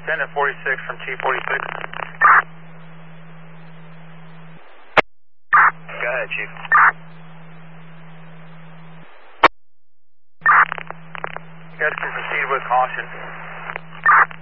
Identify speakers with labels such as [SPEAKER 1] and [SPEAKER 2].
[SPEAKER 1] 10 at 46 from T46.
[SPEAKER 2] Go ahead, Chief.
[SPEAKER 1] You guys can proceed with caution.